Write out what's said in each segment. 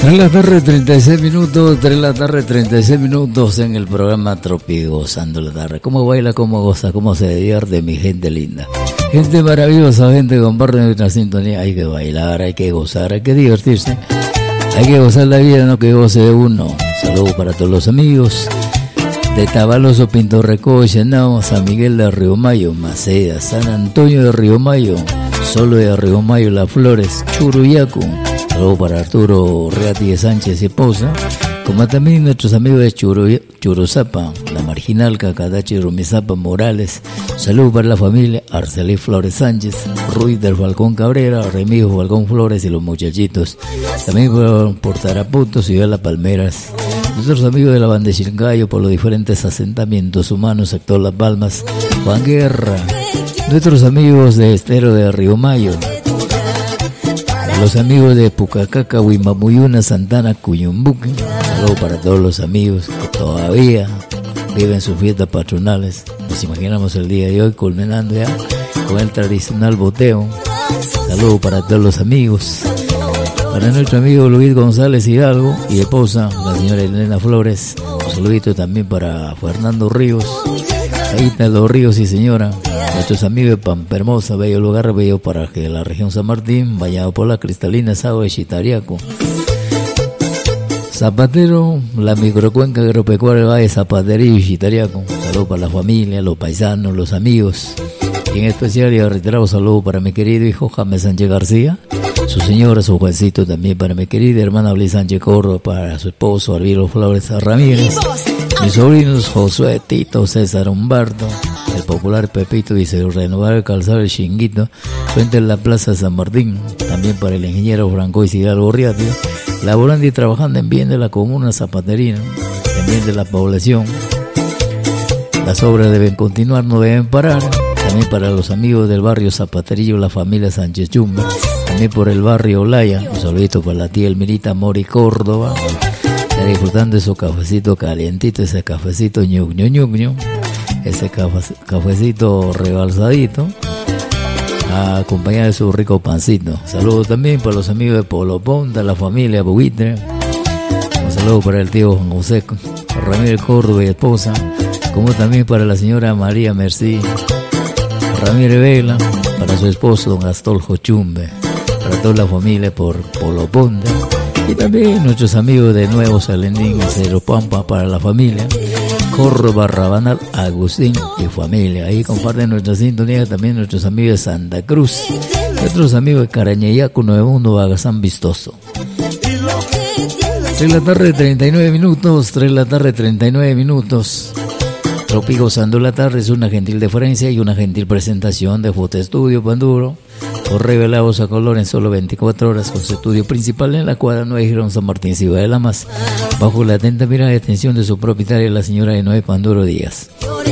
3 de la tarde, 36 minutos, 3 de la tarde, 36 minutos en el programa Tropico, gozando la tarde. ¿Cómo baila, cómo goza, cómo se divierte mi gente linda? Gente maravillosa, gente que comparte nuestra sintonía. Hay que bailar, hay que gozar, hay que divertirse. Hay que gozar la vida, no que goce uno. Saludos para todos los amigos de Tabaloso, Pinto Recoche, Henao, San Miguel de Río Mayo, Maceda, San Antonio de Río Mayo, Solo de Río Mayo, Las Flores, Churuyacu. Saludos para Arturo Reati de Sánchez y esposa, como también nuestros amigos de Churuzapa, La Marginal, Cacadachi, Rumizapa, Morales. Saludos para la familia Arcelí Flores Sánchez, Ruiz del Falcón Cabrera, Remijo Falcón Flores y los muchachitos. También por Tarapoto, Ciudad de las Palmeras. Nuestros amigos de la Banda de Chilcayo, por los diferentes asentamientos humanos, sector Las Palmas, Juan Guerra. Nuestros amigos de Estero de Río Mayo. Los amigos de Pucacaca, Huimamuyuna, Santana, Cuyumbuque. Saludos para todos los amigos que todavía viven sus fiestas patronales. Nos imaginamos el día de hoy culminando ya con el tradicional boteo. Saludos para todos los amigos. Para nuestro amigo Luis González Hidalgo y esposa, la señora Elena Flores. Un saludito también para Fernando Ríos. Ahí están los Ríos y señora. Nuestros amigos de Pampa Hermosa, bello lugar, bello para que la región San Martín, bañado por la cristalina agua de Chitariaco. Zapatero, la microcuenca agropecuaria del Valle Zapaterillo y Chitariaco. Saludos para la familia, los paisanos, los amigos. Y en especial y reiterado saludo para mi querido hijo James Sánchez García, su señora, su Juancito, también para mi querida hermana Bliss Sánchez Córdoba, para su esposo Albino Flores Ramírez, mis sobrinos Josué, Tito, César Humberto, el popular Pepito, dice renovar el calzado del Chinguito frente a la Plaza San Martín. También para el ingeniero Franco Isidro Borriati, laborando y trabajando en bien de la comuna zapaterina, en bien de la población. Las obras deben continuar, no deben parar. También para los amigos del barrio Zapaterillo, la familia Sánchez Chumba. También por el barrio Olaya, un saludito para la tía Elmirita Mori Córdoba. Está disfrutando de su cafecito calientito, ese cafecito ñuño, ese cafecito rebalsadito, acompañado de su rico pancito. Saludos también para los amigos de Polo Ponta, la familia Buitre. Un saludo para el tío Juan José Ramírez Córdoba y esposa, como también para la señora María Mercí Ramírez Vela, para su esposo don Astolfo Chumbe, para toda la familia por Polo Ponta. Y también nuestros amigos de Nuevo Salendín, Cerro Pampa, para la familia Córdoba, Rabanal, Agustín y familia. Ahí comparten nuestra sintonía también nuestros amigos de Santa Cruz, nuestros amigos de Carañayacu, Nuevo Mundo, Bagazán Vistoso. 3 de la tarde, 39 minutos, 3 de la tarde, 39 minutos. Tropico Gozando la Tarde es una gentil deferencia y una gentil presentación de Fotoestudio Panduro, por revelados a color en solo 24 horas, con su estudio principal en la cuadra 9 Girón San Martín, Ciudad de Lamas, bajo la atenta mirada y atención de su propietaria, la señora Enoe Panduro Díaz.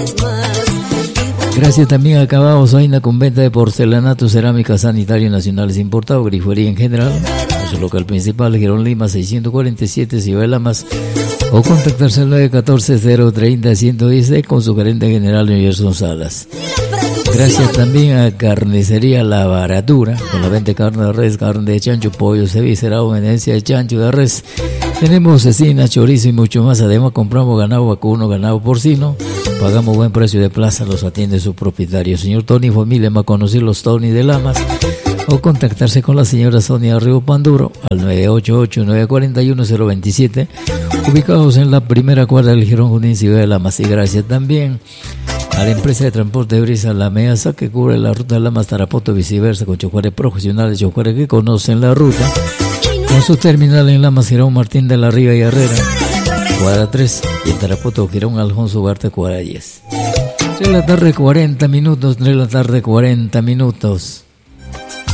Gracias también a Acabados Oina, con venta de porcelanato, cerámica, sanitario nacionales importado, grifería en general, en su local principal, Girón Lima 647, Ciudad de Lamas, o contactarse al 914-030-116 con su gerente general Nelson Salas. Gracias también a Carnicería La Baratura, con la venta de carne de res, carne de chancho, pollo, cevicerado, venencia de chancho, de res. Tenemos cecina, chorizo y mucho más. Además compramos ganado vacuno, ganado porcino. Pagamos buen precio de plaza, los atiende su propietario, señor Tony Familia, más conocido los Tony de Lamas. O contactarse con la señora Sonia Río Panduro al 988-941-027, ubicados en la primera cuadra del Girón Junín, Ciudad de Lamas. Y gracias también a la empresa de transporte de Brisa La Measa, que cubre la ruta de Lamas Tarapoto y viceversa, con choferes profesionales, choferes que conocen la ruta, con su terminal en Lamas, Girón Martín de la Riva y Herrera, cuadra 3, y en Tarapoto, Girón Alfonso Ugarte, cuadra 10. 3 de la tarde, 40 minutos, 3 de la tarde, 40 minutos.